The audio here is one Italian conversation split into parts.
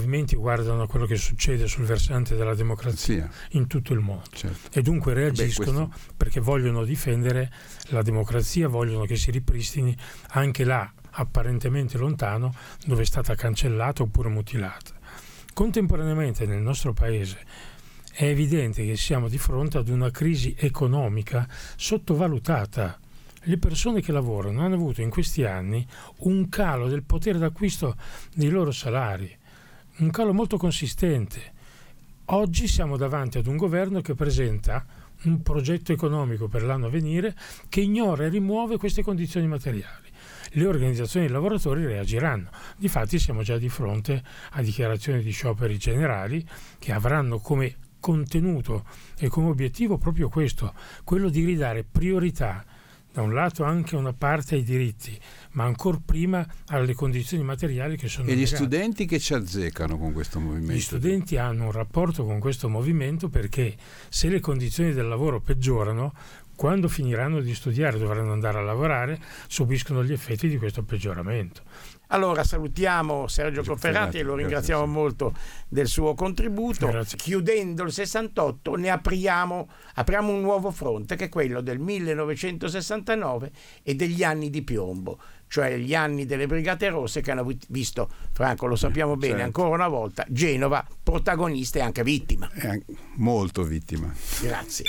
movimenti guardano a quello che succede sul versante della democrazia in tutto il mondo, certo. E dunque reagiscono perché vogliono difendere la democrazia, vogliono che si ripristini anche là, apparentemente lontano, dove è stata cancellata oppure mutilata. Contemporaneamente nel nostro paese è evidente che siamo di fronte ad una crisi economica sottovalutata. Le persone che lavorano hanno avuto in questi anni un calo del potere d'acquisto dei loro salari, un calo molto consistente. Oggi siamo davanti ad un governo che presenta un progetto economico per l'anno a venire che ignora e rimuove queste condizioni materiali. Le organizzazioni dei lavoratori reagiranno. Difatti siamo già di fronte a dichiarazioni di scioperi generali che avranno come contenuto e come obiettivo proprio questo, quello di ridare priorità da un lato anche una parte ai diritti, ma ancor prima alle condizioni materiali che sono negate. E gli studenti che ci azzeccano con questo movimento? Gli studenti hanno un rapporto con questo movimento perché se le condizioni del lavoro peggiorano, quando finiranno di studiare, dovranno andare a lavorare, subiscono gli effetti di questo peggioramento. Allora salutiamo Sergio Cofferati e lo ringraziamo molto del suo contributo. Grazie. Chiudendo il 68 ne apriamo un nuovo fronte, che è quello del 1969 e degli anni di piombo, cioè gli anni delle Brigate Rosse che hanno visto, Franco, lo sappiamo bene, certo. Ancora una volta Genova protagonista e anche vittima. Molto vittima. Grazie.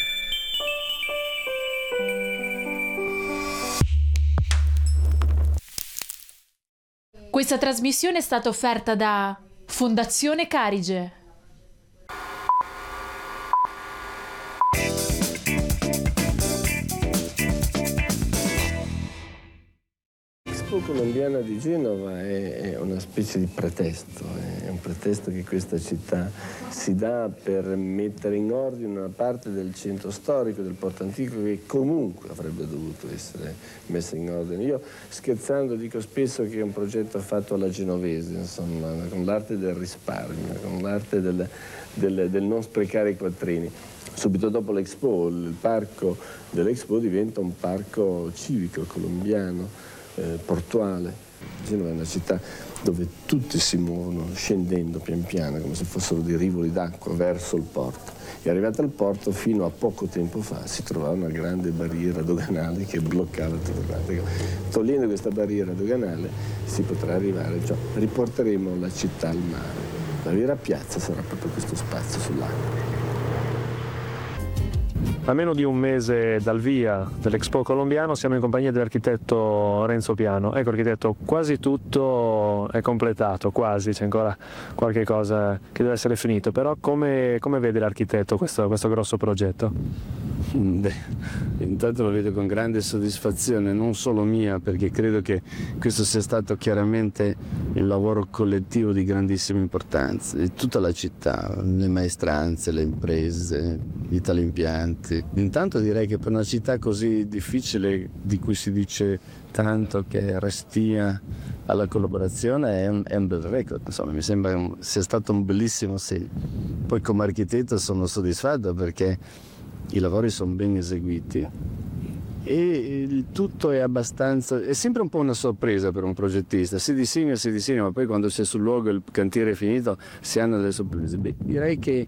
Questa trasmissione è stata offerta da Fondazione Carige. L'Expo Colombiana di Genova è una specie di pretesto, è un pretesto che questa città si dà per mettere in ordine una parte del centro storico del Porto Antico che comunque avrebbe dovuto essere messa in ordine. Io scherzando dico spesso che è un progetto fatto alla genovese, insomma, con l'arte del risparmio, con l'arte del non sprecare i quattrini. Subito dopo l'Expo, il parco dell'Expo diventa un parco civico colombiano, portuale. Genova è una città dove tutti si muovono scendendo pian piano come se fossero dei rivoli d'acqua verso il porto, e arrivati al porto fino a poco tempo fa si trovava una grande barriera doganale che bloccava tutto quanto. Togliendo questa barriera doganale si potrà arrivare, cioè riporteremo la città al mare. La vera piazza sarà proprio questo spazio sull'acqua. A meno di un mese dal via dell'Expo Colombiano siamo in compagnia dell'architetto Renzo Piano. Ecco architetto, quasi tutto è completato, quasi, c'è ancora qualche cosa che deve essere finito, però come vede l'architetto questo grosso progetto? Beh, intanto lo vedo con grande soddisfazione, non solo mia, perché credo che questo sia stato chiaramente il lavoro collettivo di grandissima importanza di tutta la città, le maestranze, le imprese, gli italimpianti. Intanto direi che per una città così difficile, di cui si dice tanto che restia alla collaborazione, è un bel record, insomma mi sembra sia stato un bellissimo segno. Poi come architetto sono soddisfatto perché i lavori sono ben eseguiti e il tutto è sempre un po' una sorpresa per un progettista, si disegna, ma poi quando sei sul luogo e il cantiere è finito si hanno delle sorprese. Beh, direi che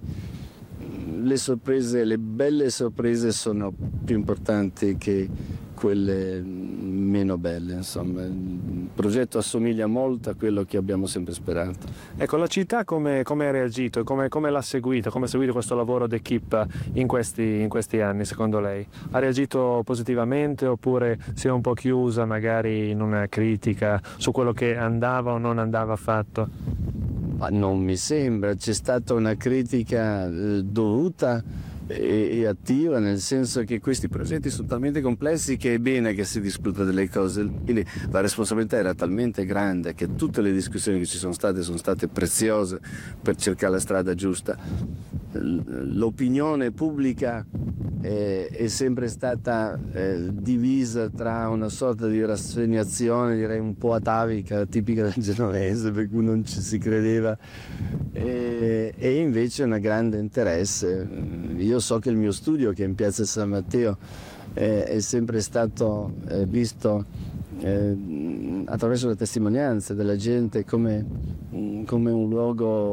le belle sorprese sono più importanti che quelle meno belle, insomma. Il progetto assomiglia molto a quello che abbiamo sempre sperato. Ecco, la città come ha reagito, come l'ha seguito, come ha seguito questo lavoro d'equipe in questi anni, secondo lei? Ha reagito positivamente oppure si è un po' chiusa magari in una critica su quello che andava o non andava fatto? Ma non mi sembra, c'è stata una critica dovuta e attiva, nel senso che questi progetti sono talmente complessi che è bene che si discuta delle cose, quindi la responsabilità era talmente grande che tutte le discussioni che ci sono state preziose per cercare la strada giusta. L'opinione pubblica è sempre stata divisa tra una sorta di rassegnazione, direi un po' atavica, tipica del genovese, per cui non ci si credeva, e invece un grande interesse. Io so che il mio studio, che è in piazza San Matteo, è sempre stato visto attraverso le testimonianze della gente come un luogo